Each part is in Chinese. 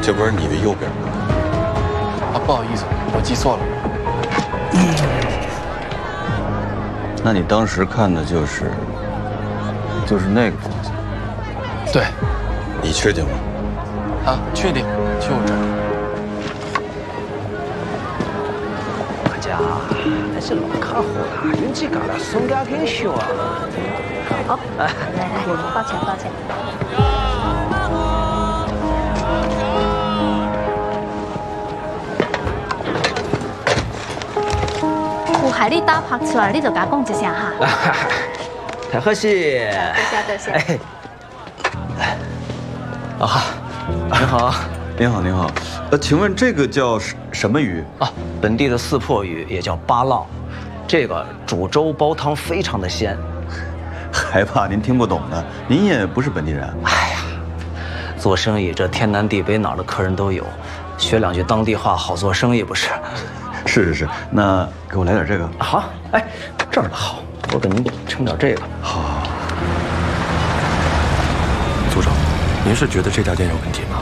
这不是你的右边吗？ 啊，不好意思，我记错了。 那你当时看的就是那个方向？ 对。 你确定吗？ 啊，确定，就这儿。 大家还是老客户了，运气搞了，送给很秀啊。 好，来，抱歉。有害你打拍出来，你就甲讲一声哈。 太可惜。 多谢。 哎，啊，您好， 您好，请问这个叫什么鱼啊？本地的四破鱼也叫巴浪，这个煮粥煲汤非常的鲜。 还怕您听不懂呢？您也不是本地人。 哎呀，做生意这天南地北哪儿的客人都有，学两句当地话好做生意不是？ 是，那给我来点这个。 好，哎，这儿的好，我给您称点这个。 好。 组长，您是觉得这家店有问题吗？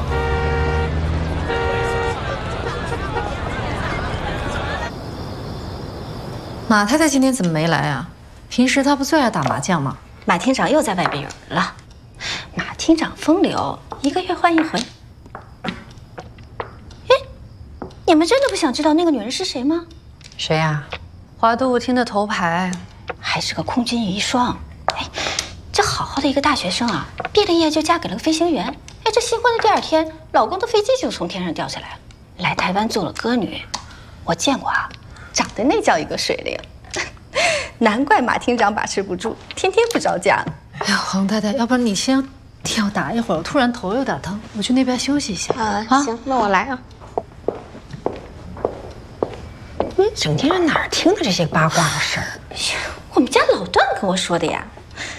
马太太今天怎么没来啊？平时她不最爱打麻将吗？ 马厅长又在外边游了。马厅长风流，1个月换1回。哎，你们真的不想知道那个女人是谁吗？ 谁呀？华都舞厅的头牌， 还是个空军遗孀。哎，这好好的一个大学生啊，毕了业就嫁给了个飞行员。哎，这新婚的第2天，老公的飞机就从天上掉下来了，来台湾做了歌女。我见过啊，长得那叫一个水灵。难怪马厅长把持不住，天天不着家。 哎呀，黄太太，要不然你先替我打一会儿，我突然头有点疼，我去那边休息一下。 行，那我来啊。 你整天在哪儿听的这些八卦的事儿？ 我们家老段跟我说的呀。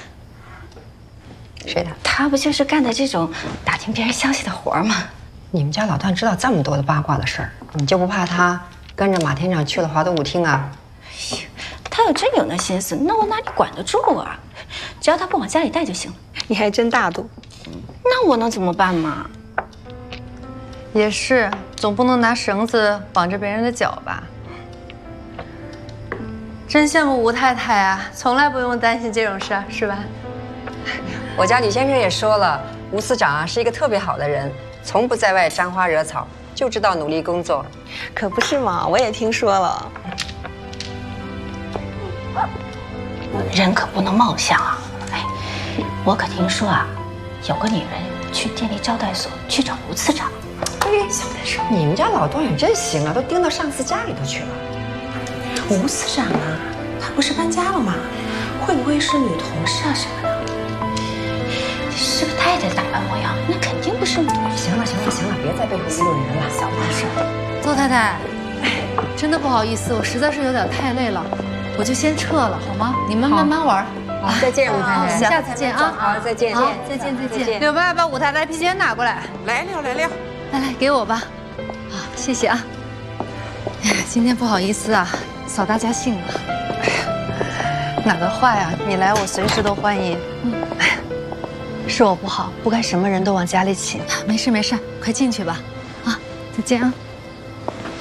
谁的？ 他不就是干的这种打听别人消息的活吗？ 你们家老段知道这么多的八卦的事儿，你就不怕他跟着马厅长去了华都舞厅啊？ 他要真有那心思，那我哪里管得住啊？只要他不往家里带就行了。 你还真大度。 那我能怎么办嘛？ 也是，总不能拿绳子绑着别人的脚吧？真羡慕吴太太啊，从来不用担心这种事儿，是吧？ 我家李先生也说了，吴司长啊是一个特别好的人，从不在外沾花惹草，就知道努力工作。 可不是嘛，我也听说了。 人可不能妄想啊！哎，我可听说啊，有个女人去电力招待所去找吴次长。 哎，小点声！你们家老段也真行啊，都盯到上司家里头去了。 吴司长啊，他不是搬家了吗？会不会是女同事啊什么的？ 是个太太打扮模样，那肯定不是女同事。 行了，别再背后议论人了， 小点声。 邹太太，真的不好意思，我实在是有点太累了，我就先撤了，好吗？你们慢慢玩。 好，再见，吴太太。 下次见啊！ 好，再见。 再见。柳白，把舞台来皮鞋拿过来。 来了。 来，给我吧。啊，谢谢啊。哎呀，今天不好意思啊，扫大家兴了。哎呀，哪个坏呀？你来，我随时都欢迎。哎呀，是我不好，不该什么人都往家里请。没事，快进去吧。啊，再见啊。